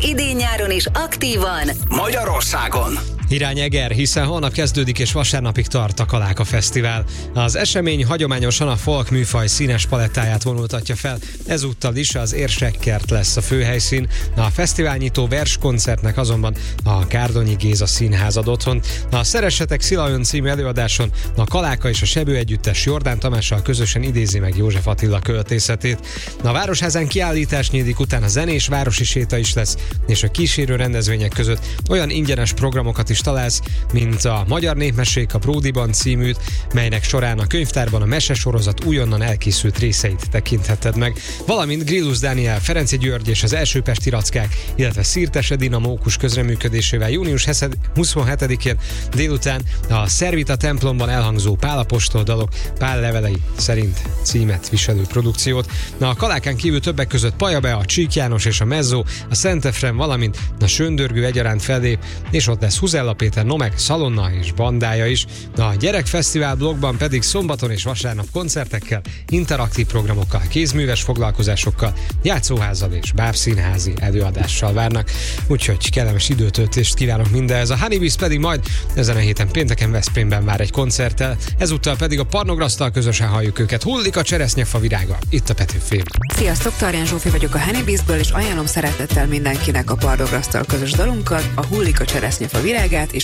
idén-nyáron is aktívan Magyarországon. Irány Eger, hiszen holnap kezdődik és vasárnapig tart a Kaláka Fesztivál. Az esemény hagyományosan a folk műfaj színes palettáját vonultatja fel, ezúttal is az Érsekkert lesz a főhelyszín. A fesztiválnyitó verskoncertnek azonban a Kárdonyi Géza Színház ad otthont. A Szeressetek Szilaön című előadáson a Kaláka és a Sebő együttes Jordán Tamással közösen idézi meg József Attila költészetét. A Városházán kiállítás nyílik, után a zenés városi séta is lesz, és a kísérő rendezvények között olyan ingyenes programokat is találsz, mint a Magyar Népmesék a Bródiban címűt, melynek során a könyvtárban a mesesorozat újonnan elkészült részeit tekintheted meg, valamint Grillus Dániel, Ferenczy György és az Első Pesti Rackák, illetve Szirtes Edina Mókus közreműködésével június 27-én délután a Szervita templomban elhangzó Pál apostol dalok Pál levelei szerint címet viselő produkciót. A Kalákán kívül többek között Pajabe, a Csík János és a Mezzó, a Szent Efrem, valamint a Söndörgő egyaránt fellép, és ott lesz Huzella Péter Nomek, Szalonna és bandája is. A Gyerekfesztivál blogban pedig szombaton és vasárnap koncertekkel, interaktív programokkal, kézműves foglalkozásokkal, játszóházzal és bábszínházi előadással várnak. Úgyhogy kellemes időtöltést kívánok mindenhez. A Honeybees pedig majd ezen a héten pénteken Veszprémben vár egy koncerttel, ezúttal pedig a Parnograsztal közösen halljuk őket. Hullik a cseresznyefa virága, itt a Petőfém. Sziasztok, Tarján Zsófi vagyok a Honeybeesből, és ajánlom szeretettel mindenkinek a Parnograsztal közös dalunkat, a Hullik a cseresznyefa virágát, és